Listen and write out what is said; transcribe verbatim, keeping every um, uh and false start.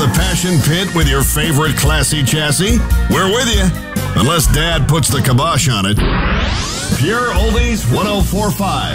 the Passion Pit with your favorite classy chassis? We're with you, unless Dad puts the kibosh on it. Pure Oldies one oh four point five.